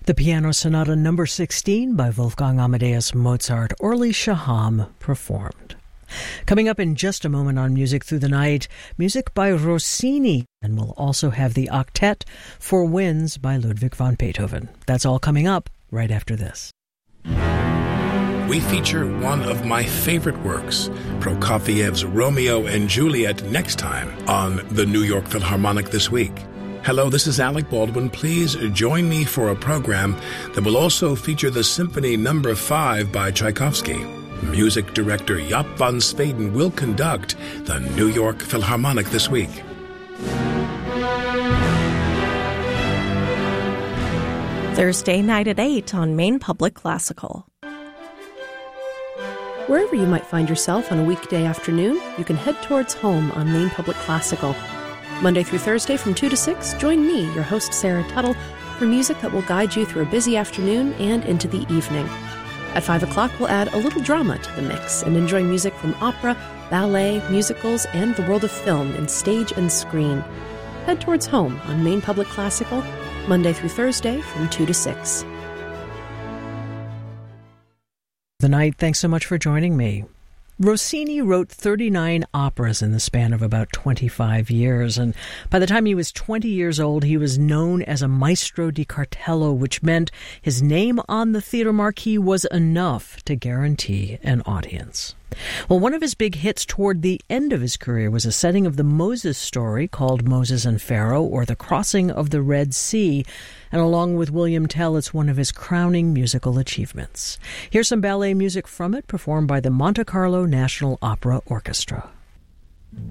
The Piano Sonata No. 16 by Wolfgang Amadeus Mozart, Orly Shaham performed. Coming up in just a moment on Music Through the Night, music by Rossini, and we'll also have the Octet for Winds by Ludwig van Beethoven. That's all coming up right after this. We feature one of my favorite works, Prokofiev's Romeo and Juliet, next time on the New York Philharmonic This Week. Hello, this is Alec Baldwin. Please join me for a program that will also feature the Symphony No. 5 by Tchaikovsky. Music director Jaap van Zweden will conduct the New York Philharmonic This Week. Thursday night at 8 on Maine Public Classical. Wherever you might find yourself on a weekday afternoon, you can head towards home on Maine Public Classical. Monday through Thursday from 2 to 6, join me, your host Sarah Tuttle, for music that will guide you through a busy afternoon and into the evening. At 5 o'clock, we'll add a little drama to the mix and enjoy music from opera, ballet, musicals, and the world of film in stage and screen. Head towards home on Maine Public Classical, Monday through Thursday from 2 to 6. The night, thanks so much for joining me. Rossini wrote 39 operas in the span of about 25 years, and by the time he was 20 years old, he was known as a maestro di cartello, which meant his name on the theater marquee was enough to guarantee an audience. Well, one of his big hits toward the end of his career was a setting of the Moses story called Moses and Pharaoh, or The Crossing of the Red Sea, and along with William Tell, it's one of his crowning musical achievements. Here's some ballet music from it, performed by the Monte Carlo National Opera Orchestra.